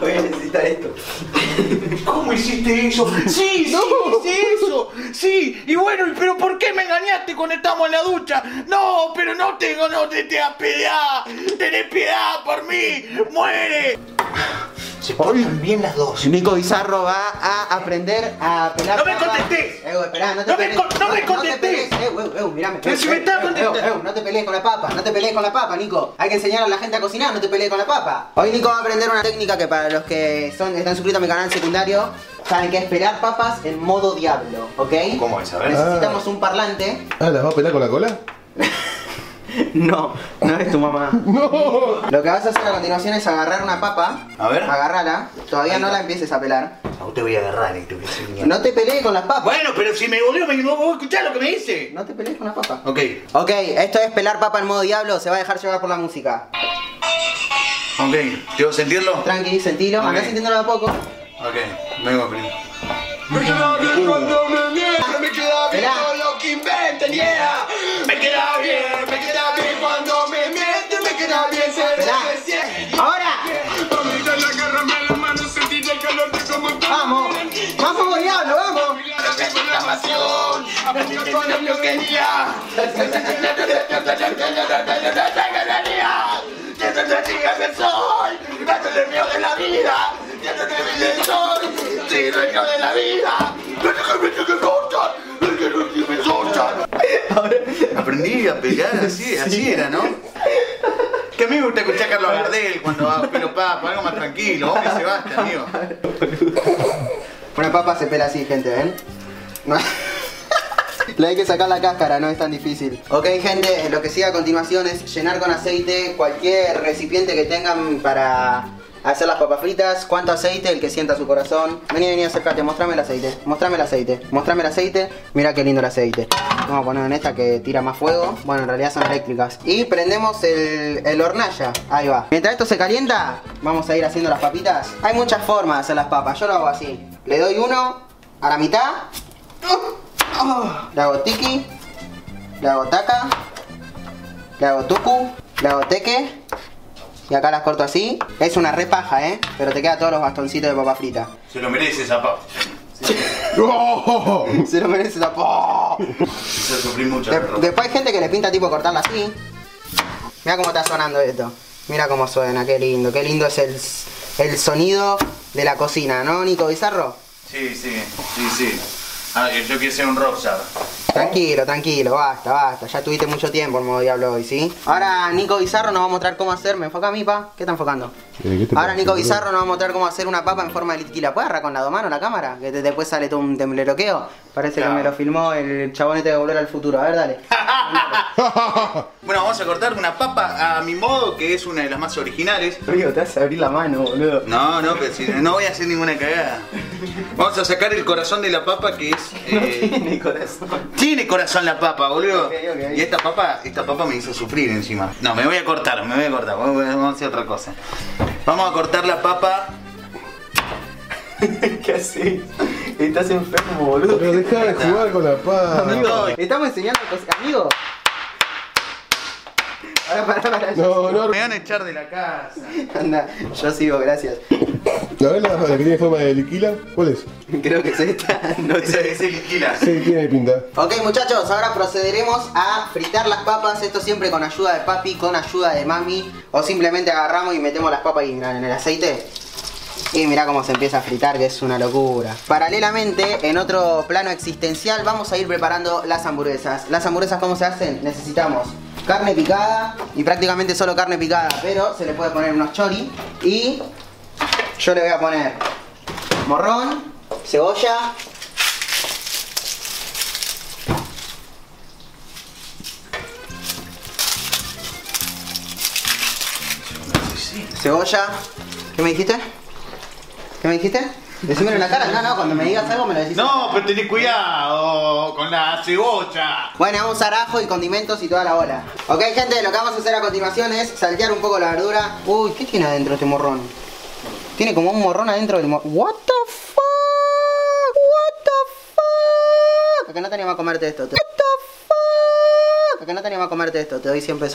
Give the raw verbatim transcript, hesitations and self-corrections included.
Voy a necesitar esto. ¿Cómo hiciste eso? Sí, sí, No. hice eso. Sí, y bueno, ¿pero por qué me engañaste cuando estamos en la ducha? No, pero no tengo, no te tengas piedad. Tenés piedad por mí. Muere. Se portan bien las dos. Nico Bizarro va a aprender a pelar. ¡No me papas. contestés! Eh, esperá, no te No me pelees. con- no me te contestés. pelees. Eh, eh, eh, mirame. Pero Eh, si me eh, estás eh, contestando. eh, eh, no te pelees con la papa, no te pelees con la papa, Nico. Hay que enseñar a la gente a cocinar, no te pelees con la papa. Hoy Nico va a aprender una técnica que para los que son, están suscritos a mi canal secundario saben que es pelar papas en modo diablo, ¿ok? ¿Cómo es? A ver. Necesitamos un parlante. Ah, ¿las va a pelar con la cola? No, no es tu mamá. ¡No! Lo que vas a hacer a continuación es agarrar una papa. A ver. Agarrala. Todavía Ahí no está. la empieces a pelar. No te voy a agarrar esto que soy mierda. No te pelees con las papas. Bueno, pero si me volvió, me no voy a escuchar lo que me dice. No te pelees con las papas. Ok, Ok, esto es pelar papa en modo diablo. Se va a dejar llevar por la música. ok. ¿Debo sentirlo? Tranqui, sentilo. Ok. Andá sintiéndolo de a poco. Ok, vengo primero. Me queda bien cuando me miente, me queda bien Esperá. con lo que inventen, yeah. Me queda bien, me queda bien cuando me miente, me queda bien ser Esperá. especial. Ahora. Conmigo en la agarrame las manos, sentir el calor de como un Vamos. Vamos, diablo, vamos. la pasión, aprendí con lo que quería. Soy, dátele mío de la vida, dátele mi soy, sí, dueño de la vida, que me cortan, que me cortan. Aprendí a pegar así, así era, ¿no? Que a mí me gusta escuchar a Carlos Gardel cuando va pelo papa, algo más tranquilo, vos que se basta, amigo. Una papa se pela así, gente, ¿ven? No. Le hay que sacar la cáscara, no es tan difícil. Ok, gente, lo que sigue a continuación es llenar con aceite cualquier recipiente que tengan para hacer las papas fritas. ¿Cuánto aceite? El que sienta su corazón. Vení, vení, acércate, mostrame el aceite. Mostrame el aceite. Mostrame el aceite. Mira qué lindo el aceite. Vamos a poner en esta que tira más fuego. Bueno, en realidad son eléctricas. Y prendemos el, el hornalla. Ahí va. Mientras esto se calienta, vamos a ir haciendo las papitas. Hay muchas formas de hacer las papas. Yo lo hago así. Le doy uno a la mitad. Le hago tiki. Le hago taca. Le hago tucu. Le hago teque. Y acá las corto así. Es una re paja, ¿eh? Pero te quedan todos los bastoncitos de papa frita. Se lo merece esa papa. ¡Oh! Se lo merece esa po. Se sufrí mucho. De- perro. después hay gente que le pinta tipo cortarla así. Mira cómo está sonando esto. Mira cómo suena, qué lindo. Qué lindo es el, el sonido de la cocina, ¿no, Nico Bizarro? Sí, sí, sí, sí. Ah, yo quiero ser un rockstar. Tranquilo, tranquilo, basta, basta. Ya tuviste mucho tiempo en modo diablo hoy, ¿sí? Ahora Nico Bizarro nos va a mostrar cómo hacer. ¿Me enfoca a mí, pa? ¿Qué está enfocando? Eh, ¿qué te Ahora pasa, Nico boludo? Bizarro nos va a mostrar cómo hacer una papa en forma de litquila. ¿Puedes agarrar con la dos manos la cámara? Que te- después sale todo un tembleroqueo. Parece Claro. que me lo filmó el chabonete de Volver al Futuro. A ver, dale. Bueno, vamos a cortar una papa a mi modo, que es una de las más originales. Amigo, te vas a abrir la mano, boludo. No, no, pero si, no voy a hacer ninguna cagada. Vamos a sacar el corazón de la papa, que es... eh, Tiene corazón. tiene corazón la papa, boludo. Ok, ok. Y esta papa, esta papa me hizo sufrir encima. No, me voy a cortar, me voy a cortar. Vamos vamos a hacer otra cosa. Vamos a cortar la papa. ¿Qué haces? Estás enfermo, boludo. Pero dejá de jugar con la papa. Amigo, estamos enseñando cosas. Amigo. Ahora, para, para. No, no. Me van a echar de la casa. Anda, yo sigo, gracias. ¿La ves la, la que tiene forma de liquila? ¿Cuál es? Creo que es esta. No Ese, sé. ese liquila. Sí, tiene pinta. Ok, muchachos, ahora procederemos a fritar las papas. Esto siempre con ayuda de papi, con ayuda de mami. O simplemente agarramos y metemos las papas en el aceite. Y mirá cómo se empieza a fritar, que es una locura. Paralelamente, en otro plano existencial, vamos a ir preparando las hamburguesas. Las hamburguesas, ¿cómo se hacen? Necesitamos carne picada, y prácticamente solo carne picada, pero se le puede poner unos chori. Y yo le voy a poner morrón, cebolla, cebolla. ¿Qué me dijiste? ¿Qué me dijiste? Decímelo en la cara. No, no, cuando me digas algo me lo decís. No, pero tenés cuidado con la cebolla. Bueno, vamos a usar ajo y condimentos y toda la bola. Ok, gente, lo que vamos a hacer a continuación es saltear un poco la verdura. Uy, ¿qué tiene adentro este morrón? Tiene como un morrón adentro del morrón. What the fuck? What the fuck? Que no teníamos a comerte esto. What the fuck? Que no teníamos a comerte esto. Te doy cien pesos.